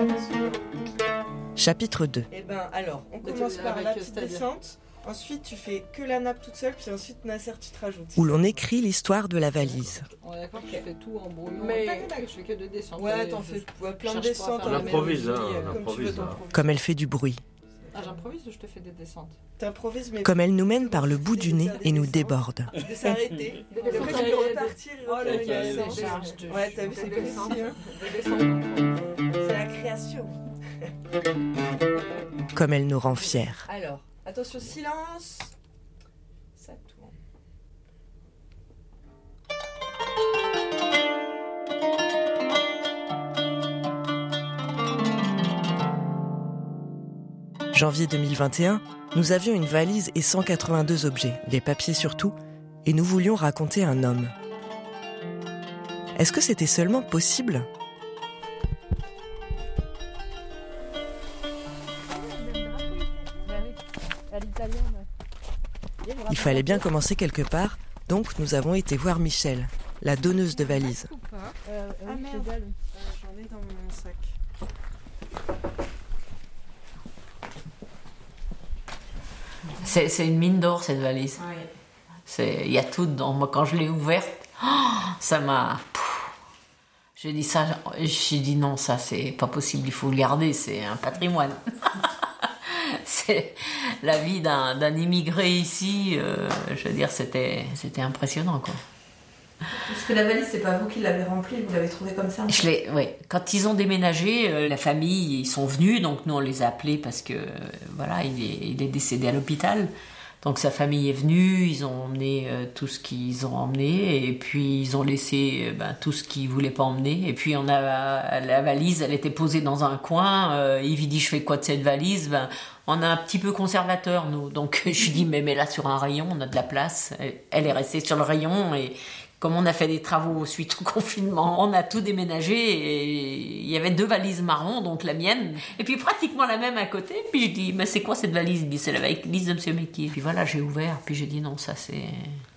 Chapitre 2. Eh ben alors, on commence par la petite descente. Ensuite, tu fais que la nappe toute seule, puis ensuite, Nasser, tu te rajoutes. Où l'on écrit l'histoire de la valise. On est d'accord que je fais tout en brouillon. Mais je fais que de descentes. Ouais, t'en fais plein de descentes. On improvise, Comme elle fait du bruit. Ah, j'improvise ou je te fais des descentes? T'improvises, mais... Comme elle nous mène par le bout du nez et nous déborde. De s'arrêter. Après, tu peux repartir. Ouais, t'as vu, c'est comme si, c'est la création. Comme elle nous rend fiers. Alors, attention, silence. Ça tourne. Janvier 2021, nous avions une valise et 182 objets, des papiers surtout, et nous voulions raconter un homme. Est-ce que c'était seulement possible ? Il fallait bien commencer quelque part, donc nous avons été voir Michel, la donneuse de valises. Ah merde, j'en ai dans mon sac. C'est une mine d'or, cette valise. Il y a tout dedans. Moi, quand je l'ai ouverte, ça m'a... J'ai dit non, ça c'est pas possible, il faut le garder, c'est un patrimoine. C'est la vie d'un immigré ici, je veux dire, c'était impressionnant, quoi. Parce que la valise, c'est pas vous qui l'avez remplie, vous l'avez trouvée comme ça? Oui. Quand ils ont déménagé, la famille, ils sont venus, donc nous on les a appelés parce que, voilà, il est décédé à l'hôpital. Donc sa famille est venue, ils ont emmené tout ce qu'ils ont emmené, et puis ils ont laissé tout ce qu'ils voulaient pas emmener. Et puis la valise, elle était posée dans un coin. Yves dit, je fais quoi de cette valise? On a un petit peu conservateur, nous. Donc je lui dis, mais là sur un rayon, on a de la place. Elle est restée sur le rayon, et comme on a fait des travaux suite au confinement, on a tout déménagé, et il y avait 2 valises marron, donc la mienne, et puis pratiquement la même à côté. Puis je dis, mais c'est quoi cette valise? Il dit, c'est la valise de Monsieur Meki. Puis voilà, j'ai ouvert, puis j'ai dit non, ça c'est...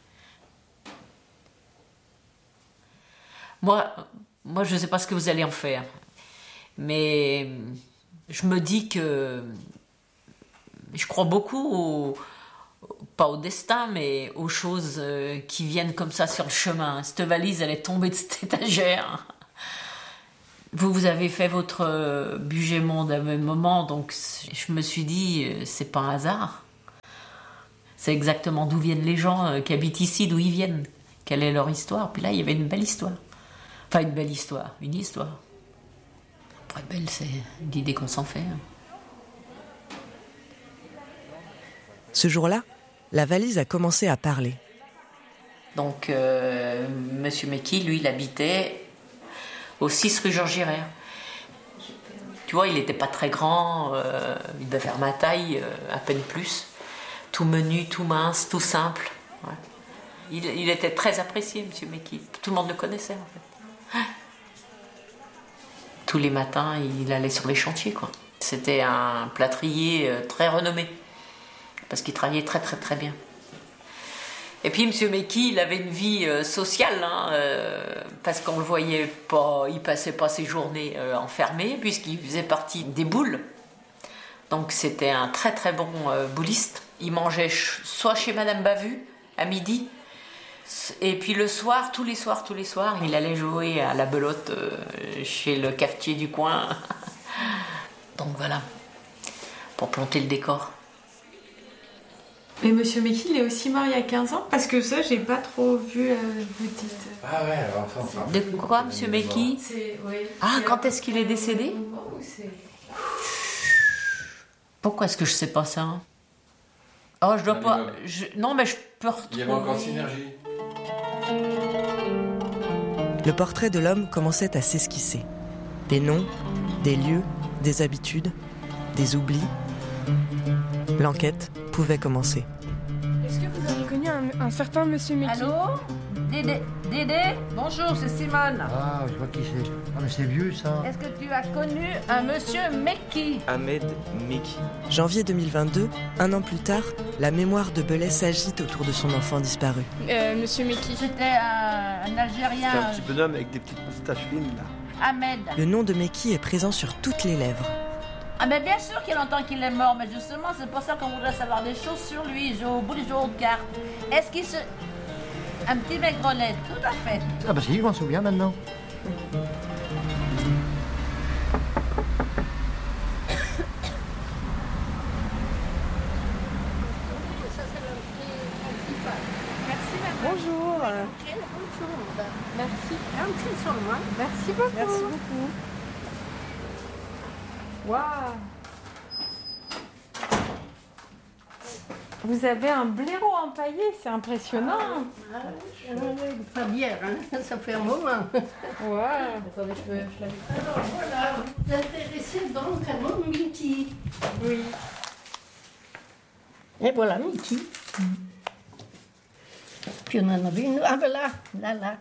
Moi, je ne sais pas ce que vous allez en faire, mais je me dis que je crois beaucoup pas au destin, mais aux choses qui viennent comme ça sur le chemin. Cette valise, elle est tombée de cette étagère. Vous avez fait votre budget monde à même moment, donc je me suis dit, c'est pas un hasard. C'est exactement d'où viennent les gens qui habitent ici, d'où ils viennent. Quelle est leur histoire? Puis là, il y avait une belle histoire. Enfin, une histoire. Après, belle, c'est l'idée qu'on s'en fait. Ce jour-là, la valise a commencé à parler. Donc, Monsieur Meki, lui, il habitait au 6 rue Georges Girard. Tu vois, il n'était pas très grand, il devait faire ma taille, à peine plus. Tout menu, tout mince, tout simple. Ouais. Il était très apprécié, Monsieur Meki. Tout le monde le connaissait, en fait. Tous les matins, il allait sur les chantiers, quoi. C'était un plâtrier très renommé, parce qu'il travaillait très très très bien. Et puis M. Meki, il avait une vie sociale, parce qu'on le voyait pas, il passait pas ses journées enfermé, puisqu'il faisait partie des boules. Donc c'était un très très bon bouliste. Il mangeait soit chez Madame Bavu, à midi, et puis le soir, tous les soirs, il allait jouer à la belote chez le cafetier du coin. Donc voilà, pour planter le décor. Mais Monsieur Meki, il est aussi mort il y a 15 ans? Parce que ça, j'ai pas trop vu, vous dites. Ah ouais, alors enfin. De quoi, Monsieur Meki? Quand est-ce qu'il est décédé? Pourquoi est-ce que je sais pas ça? Oh, je dois pas... Non, mais je peux retrouver... Il y avait encore Synergie. Le portrait de l'homme commençait à s'esquisser. Des noms, des lieux, des habitudes, des oublis. L'enquête pouvait commencer. Est-ce que vous avez connu un certain Monsieur Meki? Allô? Dédé? Bonjour, c'est Simone. Ah, je vois qui c'est. Ah, mais c'est vieux, ça. Est-ce que tu as connu un Monsieur Meki? Ahmed Meki. Janvier 2022, un an plus tard, la mémoire de Belay s'agite autour de son enfant disparu. Monsieur Meki. C'était un Algérien. C'était un petit bonhomme avec des petites moustaches fines, là. Ahmed. Le nom de Meki est présent sur toutes les lèvres. Ah mais bien sûr qu'il y a longtemps qu'il est mort, mais justement c'est pour ça qu'on voudrait savoir des choses sur lui. Il joue au bout, il joue aux cartes. Est-ce qu'il se... Un petit maigrelet, tout à fait. Ah bah si, je m'en souviens maintenant. Bonjour. Merci. Merci beaucoup. Merci beaucoup. Waouh. Vous avez un blaireau empaillé, c'est impressionnant. Pas d'hier, hein. Ça fait un moment. Ouais. Attendez, je l'avais. Alors voilà, vous vous intéressez donc à mon Mickey. Oui. Et voilà Mickey. Puis on en avait une. Ah ben là.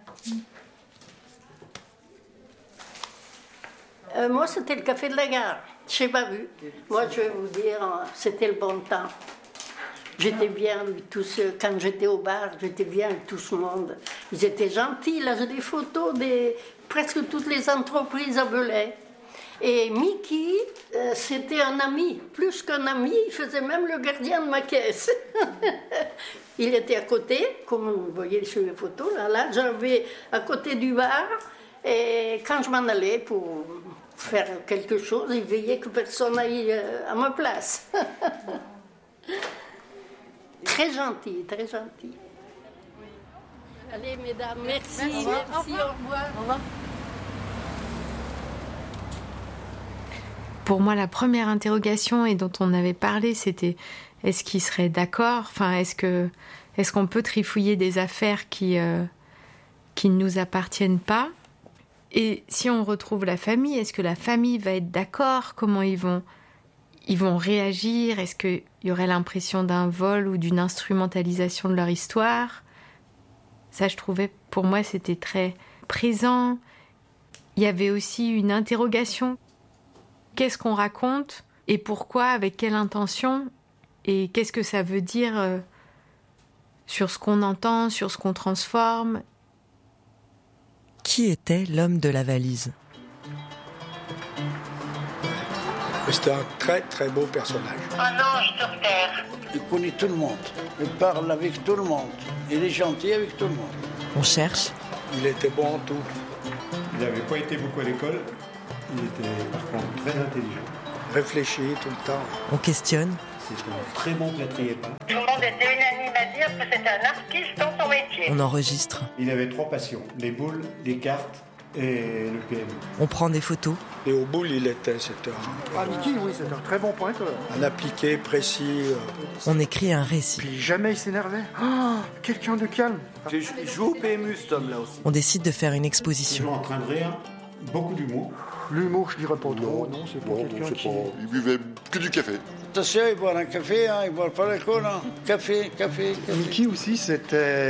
Moi, c'était le café de la gare. Je n'ai pas vu. Moi, je vais vous dire, c'était le bon temps. J'étais bien avec tous. Quand j'étais au bar, j'étais bien avec tout ce monde. Ils étaient gentils. Là, j'ai des photos de presque toutes les entreprises à Belay. Et Mickey, c'était un ami. Plus qu'un ami, il faisait même le gardien de ma caisse. Il était à côté, comme vous voyez sur les photos. Là, j'avais à côté du bar. Et quand je m'en allais pour faire quelque chose, il veillait que personne aille à ma place. Très gentil, très gentil. Allez, mesdames, merci. Merci, au revoir. Au revoir. Pour moi, la première interrogation et dont on avait parlé, c'était est-ce qu'il serait d'accord ? Enfin, est-ce qu'on peut trifouiller des affaires qui ne nous appartiennent pas ? Et si on retrouve la famille, est-ce que la famille va être d'accord ? Comment ils vont réagir ? Est-ce qu'il y aurait l'impression d'un vol ou d'une instrumentalisation de leur histoire ? Ça, je trouvais, pour moi, c'était très présent. Il y avait aussi une interrogation. Qu'est-ce qu'on raconte ? Et pourquoi ? Avec quelle intention ? Et qu'est-ce que ça veut dire sur ce qu'on entend, sur ce qu'on transforme ? Qui était l'homme de la valise ? C'était un très très beau personnage. Un ange sur terre. Il connaît tout le monde. Il parle avec tout le monde. Il est gentil avec tout le monde. On cherche. Il était bon en tout. Il n'avait pas été beaucoup à l'école. Il était par contre très intelligent. Réfléchi tout le temps. On questionne. C'était un très bon plâtrier. Tout le monde était unanime à dire que c'était un artiste dans son métier. On enregistre. Il avait 3 passions, les boules, les cartes et le PMU. On prend des photos. Et au boule, c'était Mickey, oui, c'est un très bon pointeur. un appliqué, précis. On écrit un récit. Puis jamais il s'énervait. Oh, quelqu'un de calme. Il joue au PMU, cet homme-là aussi. On décide de faire une exposition. Toujours en train de rire, beaucoup d'humour. L'humour, je dirais pas trop. Non, c'est pas quelqu'un qui... Il buvait que du café. Attention, il boit un café, il boit pas l'alcool. Café. Mickey aussi, c'était...